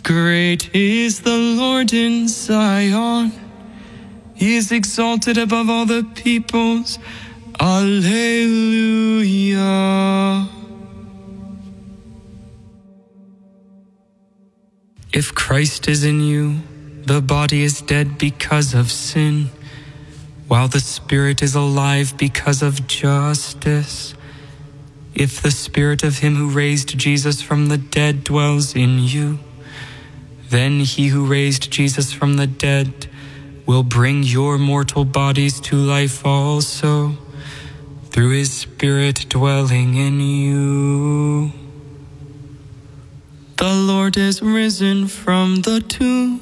Great is the Lord in Zion. He is exalted above all the peoples. Alleluia. If Christ is in you, the body is dead because of sin, while the Spirit is alive because of justice. If the Spirit of him who raised Jesus from the dead dwells in you, then he who raised Jesus from the dead will bring your mortal bodies to life also, through his Spirit dwelling in you. The Lord is risen from the tomb.